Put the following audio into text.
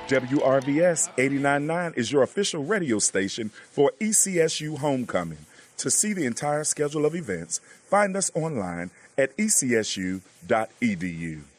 WRVS 89.9 is your official radio station for ECSU Homecoming. To see the entire schedule of events, find us online at ecsu.edu.